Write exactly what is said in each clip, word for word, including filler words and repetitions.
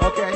Okay.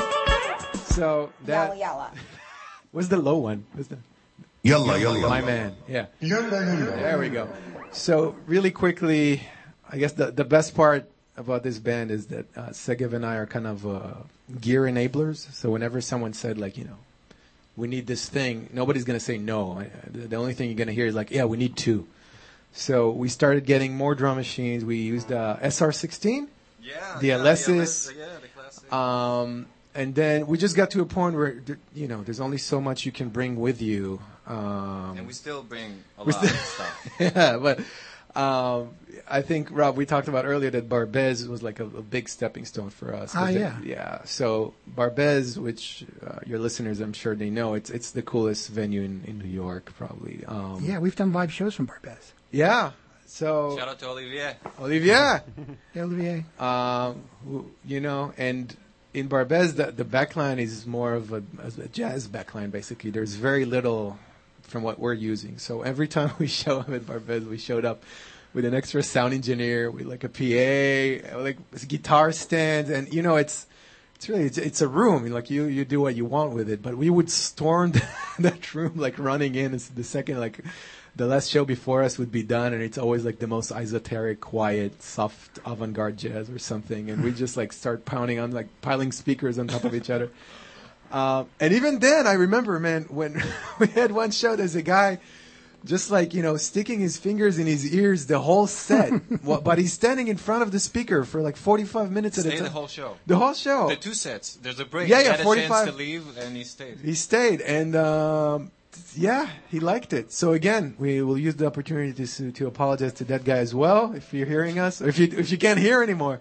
So that. Yalla yalla. What's the low one? What's the? Yalla, yalla. My man. Yeah. Yalla, yalla. There we go. So really quickly, I guess the the best part about this band is that uh, Segev and I are kind of uh, gear enablers. So whenever someone said like, you know, we need this thing, nobody's going to say no. I, the only thing you're going to hear is like, yeah, we need two. So we started getting more drum machines. We used uh, S R sixteen, yeah, the yeah, Alesis, yeah, the classic. um, and then we just got to a point where, you know, there's only so much you can bring with you. Um, and we still bring a we lot still- of stuff. yeah, but um, I think, Rob, we talked about earlier that Barbez was like a, a big stepping stone for us. 'Cause Ah, they- yeah. Yeah. So Barbez, which uh, your listeners, I'm sure they know, it's it's the coolest venue in, in New York, probably. Um, Yeah, we've done live shows from Barbez. Yeah. So Shout out to Olivier. Olivier, Hey, Olivier. um, who- you know, and in Barbez, the, the backline is more of a, a jazz backline, basically. There's very little from what we're using. So every time we show up at Barbez, we showed up with an extra sound engineer, with like a P A, like guitar stands, and you know, it's it's really it's, it's a room. Like you you do what you want with it. But we would storm that room like running in. It's the second like the last show before us would be done, and it's always like the most esoteric, quiet, soft avant-garde jazz or something, and we just like start pounding on like piling speakers on top of each other. Uh, and even then, I remember, man, when we had one show, there's a guy just like, you know, sticking his fingers in his ears the whole set, well, but he's standing in front of the speaker for like forty-five minutes at a Stayed time. the whole show. The whole show. The two sets. There's a break. Yeah, he yeah, had a forty-five chance to leave, and he stayed. He stayed, and um, yeah, he liked it. So again, we will use the opportunity to to apologize to that guy as well, if you're hearing us, or if you if you can't hear anymore.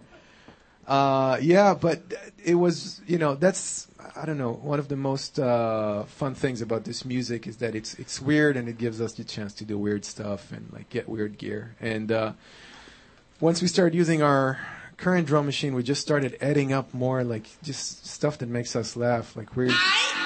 Uh, yeah, but it was, you know, that's, I don't know, one of the most uh, fun things about this music is that it's it's weird, and it gives us the chance to do weird stuff and like get weird gear. And uh, once we started using our current drum machine, we just started adding up more like just stuff that makes us laugh, like weird.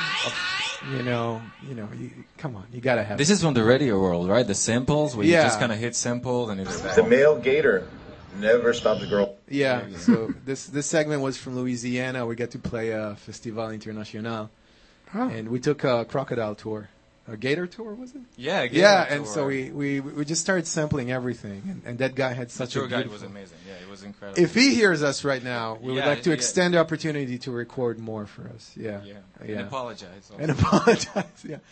You know, you know, you, come on, you gotta have. This is from the radio world, right? The samples where Yeah. you just kind of hit samples and it's The male gator never stops a girl. Yeah, so this this segment was from Louisiana. We got to play a Festival International, Oh. and we took a crocodile tour, a gator tour, was it? yeah, Gator Yeah, tour. and so we, we we just started sampling everything, and, and that guy had The such tour a guide beautiful. was amazing. Yeah, it was incredible. If he hears us right now, we would Yeah, like to yeah. extend the opportunity to record more for us. Yeah, yeah. yeah. And apologize. Also. And apologize. Yeah.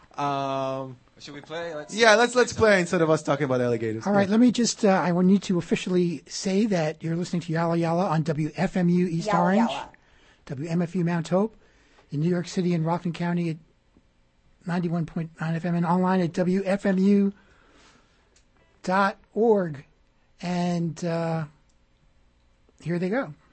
Um, Should we play? Let's yeah, let's let's play instead of us talking about alligators. All right, let me just, uh, I want you to officially say that you're listening to Yalla Yalla on W F M U East Yalla Orange, yalla. W M F U Mount Hope, in New York City and Rockland County at ninety-one point nine F M, and online at W F M U dot org. And uh, here they go.